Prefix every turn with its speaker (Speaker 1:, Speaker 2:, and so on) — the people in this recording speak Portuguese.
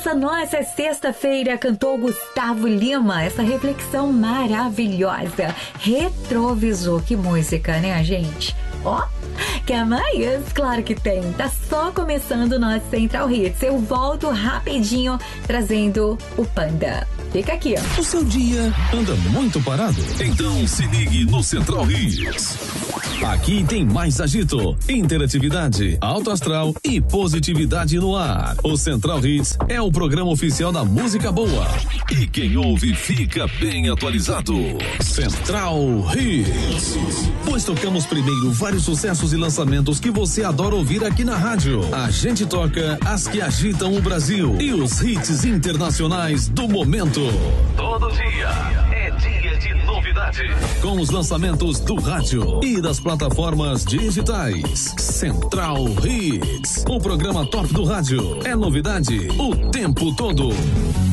Speaker 1: Nossa, é sexta-feira, cantou Gustavo Lima, essa reflexão maravilhosa. Retrovisor, que música, né, gente? Ó, quer mais? Claro que tem. Tá só começando o nosso Central Hits. Eu volto rapidinho trazendo o Panda. Fica aqui, ó.
Speaker 2: O seu dia anda muito parado? Então se ligue no Central Hits. Aqui tem mais agito, interatividade, alto astral e positividade no ar. O Central Hits é o programa oficial da música boa. E quem ouve fica bem atualizado. Central Hits. Pois tocamos primeiro vários sucessos e lançamentos que você adora ouvir aqui na rádio. A gente toca as que agitam o Brasil e os hits internacionais do momento. Todo dia é dia de novidade. Com os lançamentos do rádio e das plataformas digitais. Central Hits, o programa top do rádio. É novidade o tempo todo.